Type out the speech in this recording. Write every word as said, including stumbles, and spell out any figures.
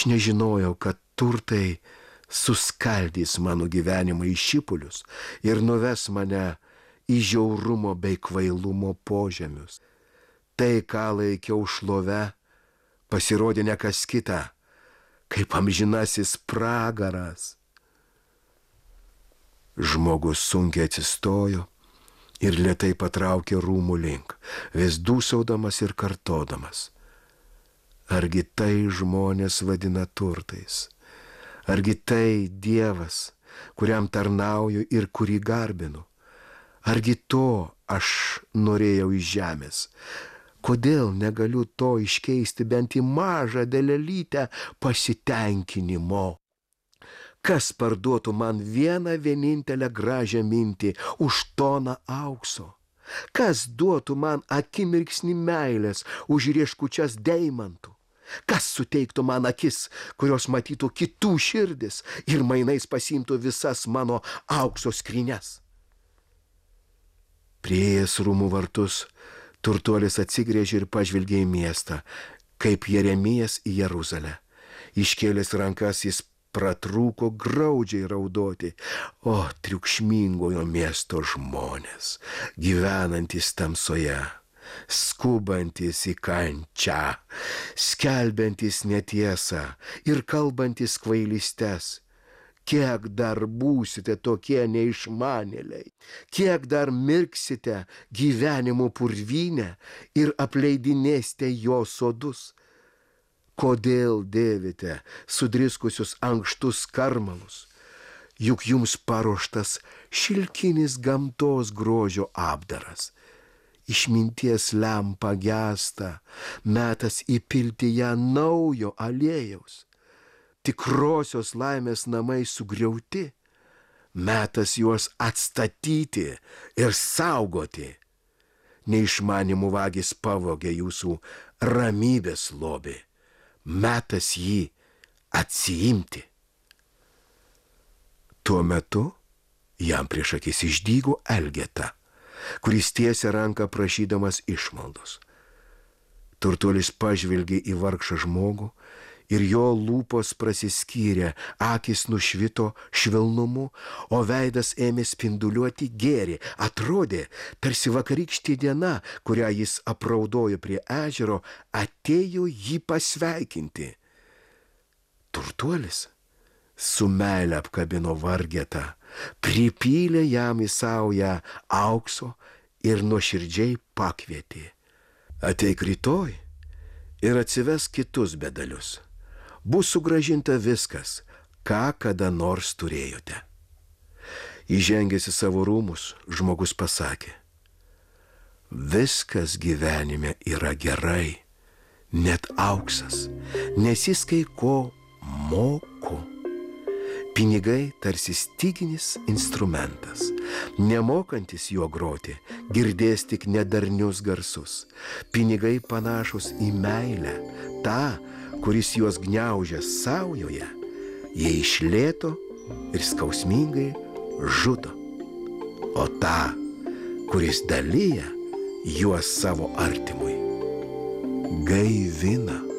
Aš nežinojau, kad turtai suskaldys mano gyvenimą į šipulius ir nuves mane į žiaurumo bei kvailumo požemius. Tai, ką laikiau šlove, pasirodė ne kas kita, kaip amžinasis pragaras. Žmogus sunkiai atsistojo ir lėtai patraukė rūmų link, vis dūsaudamas ir kartodamas. Argi tai žmonės vadina turtais? Argi tai Dievas, kuriam tarnauju ir kurį garbinu? Argi to aš norėjau iš žemės? Kodėl negaliu to iškeisti bent į mažą dalelytę pasitenkinimo? Kas parduotų man vieną vienintelę gražią mintį už toną aukso? Kas duotų man akimirksnį meilės už rieškučias deimantų? Kas suteiktų man akis, kurios matytų kitų širdis ir mainais pasiimtų visas mano aukso skrynias? Priėjęs rūmų vartus, turtuolis atsigręžė ir pažvelgė į miestą, kaip Jeremijas į Jeruzalę. Iškėlęs rankas jis pratrūko graudžiai raudoti. O, triukšmingojo miesto žmonės, gyvenantys tamsoje, skubantis į kančią, skelbiantis netiesą ir kalbantis kvailystes. Kiek dar būsite tokie neišmanėliai, kiek dar mirksite gyvenimo purvynę ir apleidinėsite jo sodus? Kodėl dėvite sudriskusius ankštus karmalus? Juk jums paruoštas šilkinis gamtos grožio apdaras. Išminties lempa gęsta, metas įpilti ją naujo aliejaus. Tikrosios laimės namai sugriauti, metas juos atstatyti ir saugoti. Neišmanimų vagis pavogė jūsų ramybės lobį, metas jį atsiimti. Tuo metu jam prieš akis išdygo Elgeta, kuris tiesė ranką prašydamas išmaldos. Turtuolis pažvelgė į vargšą žmogų ir jo lūpos prasiskyrė, akys nušvito švelnumu, o veidas ėmė spinduliuoti gėrį. Atrodė, tarsi vakarykštė diena, kurią jis apraudojo prie ežero, atėjo jį pasveikinti. Turtuolis su meile apkabino vargetą, pripylė jam į saują aukso ir nuoširdžiai pakvietė. Ateik rytoj ir atsives kitus bedalius. Bus sugrąžinta viskas, ką kada nors turėjote. Įžengęs į savo rūmus, žmogus pasakė: viskas gyvenime yra gerai, net auksas, nes jis kai ko moko. Pinigai tarsi styginis instrumentas, nemokantis juo groti, girdės tik nedarnius garsus. Pinigai panašus į meilę, tą, kuris juos gniaužia saujoje, jie iš lėto ir skausmingai žudo, o tą, kuris dalyja juos savo artimui, gaivina.